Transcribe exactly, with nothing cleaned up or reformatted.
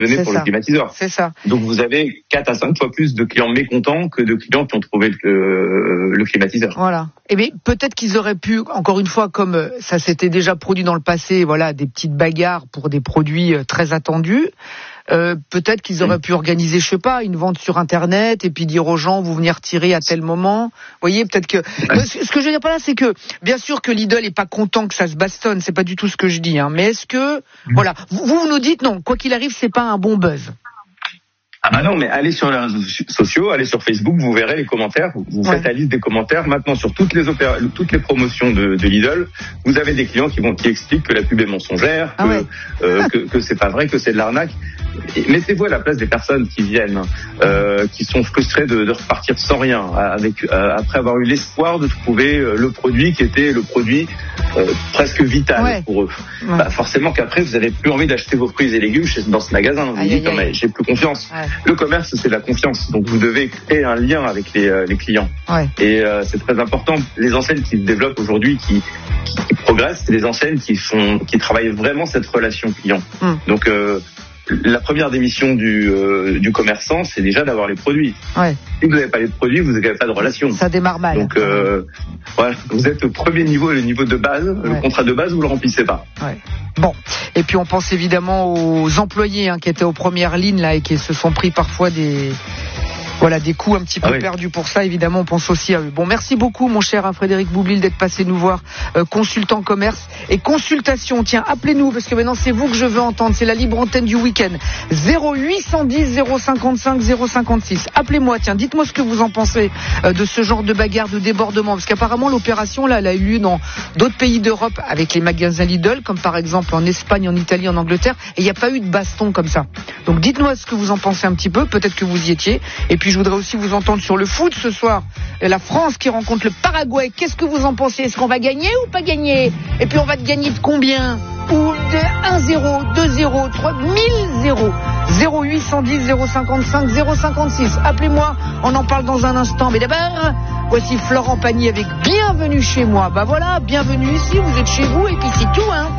venez C'est pour ça. le climatiseur. C'est ça. Donc vous avez quatre à cinq fois plus de clients mécontents que de clients qui ont trouvé le, le climatiseur. Voilà. Eh bien, peut-être qu'ils auraient pu, encore une fois, comme ça s'était déjà produit dans le passé, voilà, des petites bagarres pour des produits très attendus. Euh, peut-être qu'ils auraient mmh. pu organiser, je sais pas, une vente sur Internet et puis dire aux gens, vous venez retirer à tel moment. Vous voyez, peut-être que... Ouais. Ce que je veux dire par là, c'est que, bien sûr que Lidl est pas content que ça se bastonne, c'est pas du tout ce que je dis, hein, mais est-ce que, mmh. voilà, vous, vous nous dites non, quoi qu'il arrive, c'est pas un bon buzz. Ah bah non, mais allez sur les réseaux sociaux, allez sur Facebook, vous verrez les commentaires, vous ouais. faites la liste des commentaires. Maintenant, sur toutes les opéra- toutes les promotions de, de Lidl, vous avez des clients qui vont qui expliquent que la pub est mensongère, que, ah ouais. euh, que, que c'est pas vrai, que c'est de l'arnaque. Et mettez-vous à la place des personnes qui viennent, euh, qui sont frustrées de, de repartir sans rien, avec euh, après avoir eu l'espoir de trouver euh, le produit qui était le produit euh, presque vital ouais. pour eux. Ouais. Bah, forcément qu'après, vous avez plus envie d'acheter vos fruits et légumes chez, dans ce magasin. Vous aïe, dites, aïe, aïe. J'ai plus confiance. Ouais. Le commerce, c'est la confiance. Donc, vous devez créer un lien avec les, euh, les clients. Ouais. Et euh, c'est très important. Les enseignes qui se développent aujourd'hui, qui, qui, qui progressent, c'est des enseignes qui font, qui travaillent vraiment cette relation client. Mm. Donc, euh, la première démission du, euh, du commerçant, c'est déjà d'avoir les produits. Ouais. Si vous n'avez pas les produits, vous n'avez pas de relation. Ça démarre mal. Donc, euh, voilà, vous êtes au premier niveau, le niveau de base. Ouais. Le contrat de base, vous le remplissez pas. Ouais. Bon. Et puis, on pense évidemment aux employés hein, qui étaient aux premières lignes là et qui se sont pris parfois des... Voilà, des coups un petit peu ah oui. perdus pour ça, évidemment, on pense aussi à eux. Bon, merci beaucoup, mon cher hein, Frédéric Boublil, d'être passé nous voir, euh, consultant commerce et consultation. Tiens, appelez-nous, parce que maintenant, c'est vous que je veux entendre. C'est la libre antenne du week-end. zéro huit cent dix zéro cinquante-cinq zéro cinquante-six. Appelez-moi, tiens, dites-moi ce que vous en pensez euh, de ce genre de bagarre, de débordement. Parce qu'apparemment, l'opération, là, elle a eu lieu dans d'autres pays d'Europe avec les magasins Lidl, comme par exemple en Espagne, en Italie, en Angleterre. Et il n'y a pas eu de baston comme ça. Donc, dites-moi ce que vous en pensez un petit peu. Peut-être que vous y étiez. Et puis, je voudrais aussi vous entendre sur le foot ce soir. La France qui rencontre le Paraguay. Qu'est-ce que vous en pensez? Est-ce qu'on va gagner ou pas gagner? Et puis on va gagner de combien? Ou de un zéro, deux zéro, trois mille zéro. zéro huit cent dix zéro cinquante-cinq zéro cinquante-six. Appelez-moi, on en parle dans un instant. Mais d'abord, voici Florent Pagny avec Bienvenue chez moi. Bah voilà, bienvenue ici, vous êtes chez vous et puis c'est tout, hein.